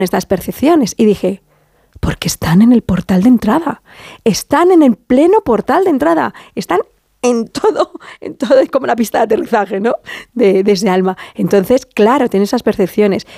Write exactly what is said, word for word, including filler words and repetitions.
estas percepciones? Y dije, porque están en el portal de entrada, están en el pleno portal de entrada, están en todo, en todo, es como la pista de aterrizaje, ¿no? De, de ese alma. Entonces, claro, tiene esas percepciones.